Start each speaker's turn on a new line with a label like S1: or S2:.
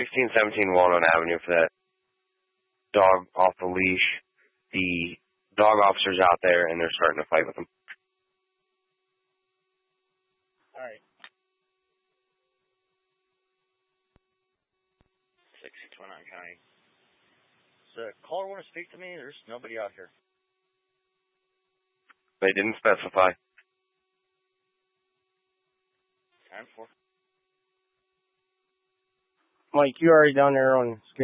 S1: 1617 Walnut Avenue for that dog off the leash. The dog officer's out there, and they're starting to fight with him.
S2: All right. 629 County. Does the caller want to speak to me? There's nobody out here.
S1: They didn't specify.
S2: 10-4.
S3: Mike, you already down there on